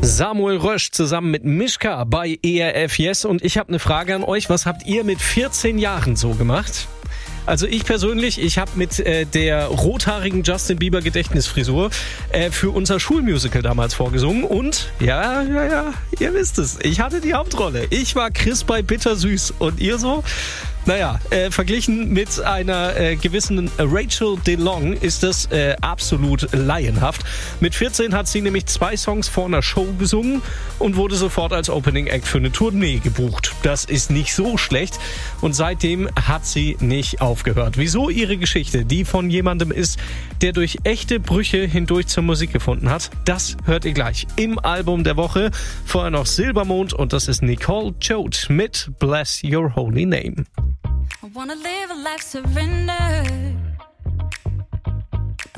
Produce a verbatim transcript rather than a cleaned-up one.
Samuel Rösch zusammen mit Mischka bei E R F Yes. Und ich habe eine Frage an euch. Was habt ihr mit vierzehn Jahren so gemacht? Also ich persönlich, ich habe mit äh, der rothaarigen Justin Bieber Gedächtnisfrisur äh, für unser Schulmusical damals vorgesungen. Und, ja, ja, ja, ihr wisst es, ich hatte die Hauptrolle. Ich war Chris bei Bittersüß. Und ihr so? Naja, äh, verglichen mit einer äh, gewissen Rachel DeLong ist das äh, absolut laienhaft. Mit vierzehn hat sie nämlich zwei Songs vor einer Show gesungen und wurde sofort als Opening Act für eine Tournee gebucht. Das ist nicht so schlecht und seitdem hat sie nicht aufgehört. Wieso ihre Geschichte, die von jemandem ist, der durch echte Brüche hindurch zur Musik gefunden hat, das hört ihr gleich im Album der Woche. Vorher noch Silbermond und das ist Nicole Choate mit Bless Your Holy Name. I wanna live a life surrendered.